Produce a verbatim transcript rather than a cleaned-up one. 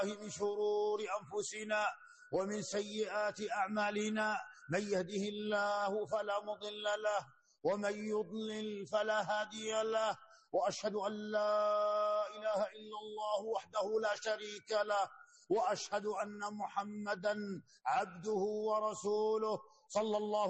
من شرور أنفسنا ومن سيئات أعمالنا، من يهده الله فلا مضل له ومن يضلل فلا هادي له، وأشهد أن لا إله إلا الله وحده لا شريك له، وأشهد أن محمدا عبده ورسوله صلى الله